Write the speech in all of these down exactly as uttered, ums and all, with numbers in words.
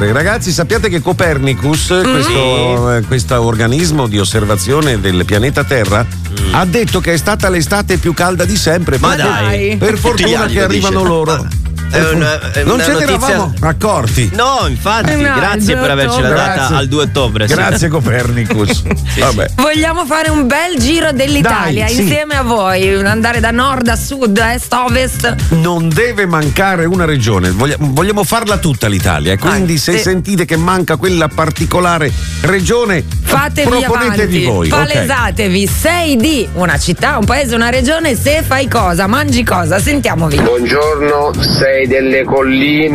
terrestre. Ragazzi, sappiate che Copernicus, Mm. questo, eh, questo organismo di osservazione del pianeta Terra, Mm. ha detto che è stata l'estate più calda di sempre. Ma per, dai. per Tutti gli fortuna anni che lo arrivano dice. loro. È una- è non una ce ne notizia- eravamo accorti. No, infatti, No, grazie il per due avercela ottobre. data Grazie. al due ottobre. sì. Grazie Copernicus. Vabbè. Vogliamo fare un bel giro dell'Italia Dai, sì. insieme a voi, andare da nord a sud, est, ovest. Non deve mancare una regione, Voglia- vogliamo farla tutta l'Italia, quindi Ah, se sì. sentite che manca quella particolare regione, Fatevi proponetevi avanti, voi. ok. palesatevi. Sei di una città, un paese, una regione. Se fai cosa, mangi cosa, sentiamovi. Buongiorno, sei delle colline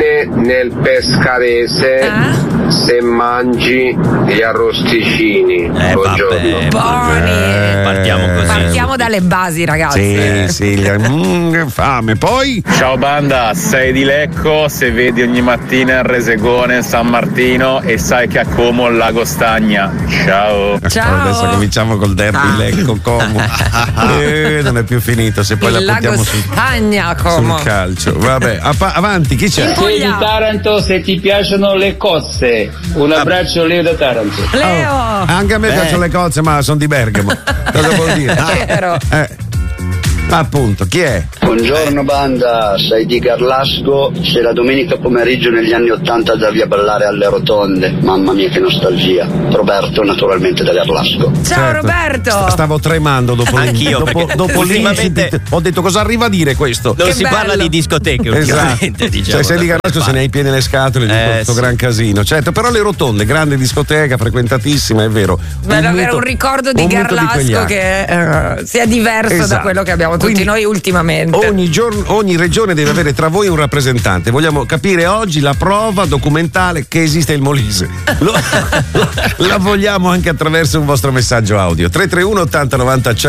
nel Pescarese Ah? se mangi gli arrosticini. Eh, Buongiorno. vabbè. Buoni. Eh, partiamo così. Partiamo dalle basi, ragazzi. Sì, sì, gli- mm, che fame. Poi Ciao banda, sei di Lecco, se vedi ogni mattina il Resegone San Martino e sai che a Como il lago Stagna. Ciao. Ciao. adesso cominciamo col derby Lecco Como. Eh, non è più finito, se poi Il la lago portiamo sul, Stagna, Como. sul calcio. Vabbè, appa- avanti, chi c'è? In Puglia. Taranto, se ti piacciono le cozze, un abbraccio Leo da Taranto. Leo. Anche a me Eh. piacciono le cozze, ma sono di Bergamo. Cosa vuol dire? È vero. Eh. Appunto, chi è? Buongiorno banda, sei di Garlasco, se la domenica pomeriggio negli anni Ottanta andavi a ballare alle rotonde, mamma mia che nostalgia. Roberto naturalmente da Garlasco. Ciao Certo. Roberto. St- Stavo tremando dopo, Anch'io, dopo, perché dopo ultimamente- l'incipit. Ho detto cosa arriva a dire questo? Non Che si bello. parla di discoteche ultimamente, Esatto. diciamo. Cioè, sei di da Garlasco, se quelle ne hai piene le scatole di Eh, questo sì. gran casino. Certo, però le rotonde, grande discoteca, frequentatissima, è vero. Bello avere mito- un ricordo di un mito quegli Garlasco anni. che eh, sia diverso da Esatto. quello che abbiamo tutti Quindi noi ultimamente. Ogni, giorno, ogni regione deve avere tra voi un rappresentante. Vogliamo capire oggi la prova documentale che esiste il Molise. Lo- la vogliamo anche attraverso un vostro messaggio audio. tre tre uno ottanta novanta